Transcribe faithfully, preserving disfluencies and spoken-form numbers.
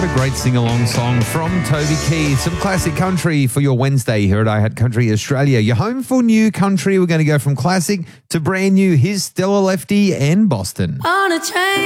What a great sing-along song from Toby Keith. Some classic country for your Wednesday here at I Had Country Australia. You're home for new country. We're going to go from classic to brand new. Here's Stella Lefty and Boston. On a train.